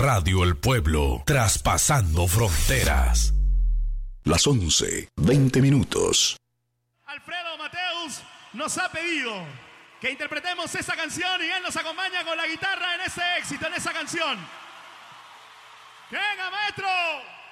Radio El Pueblo, traspasando fronteras. Las 11:20. Alfredo Mateus nos ha pedido que interpretemos esa canción y él nos acompaña con la guitarra en ese éxito, en esa canción. ¡Que venga, maestro!